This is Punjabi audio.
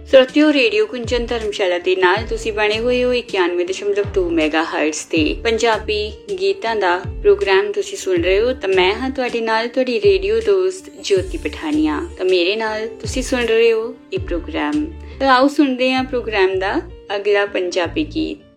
ਸਰੋਤਿਓ ਰੇਡੀਓ ਕੁੰਜਨ ਧਰਮਸ਼ਾਲਾ ਦੇ ਨਾਲ ਤੁਸੀਂ ਬਣੇ ਹੋਏ ਹੋ 91.2 ਮੈਗਾਹਰਟਜ਼ ਤੇ ਪੰਜਾਬੀ ਗੀਤਾਂ ਦਾ ਪ੍ਰੋਗਰਾਮ ਤੁਸੀਂ ਸੁਣ ਰਹੇ ਹੋ। ਤਾਂ ਮੈਂ ਹਾਂ ਤੁਹਾਡੇ ਨਾਲ ਤੁਹਾਡੀ ਰੇਡੀਓ ਦੋਸਤ ਜੋਤੀ ਪਠਾਨੀਆ। ਤਾਂ ਮੇਰੇ ਨਾਲ ਤੁਸੀਂ ਸੁਣ ਰਹੇ ਹੋ ਇਹ ਪ੍ਰੋਗਰਾਮ। ਤਾਂ ਆਓ ਸੁਣਦੇ ਹਾਂ ਪ੍ਰੋਗਰਾਮ ਦਾ ਅਗਲਾ ਪੰਜਾਬੀ ਗੀਤ।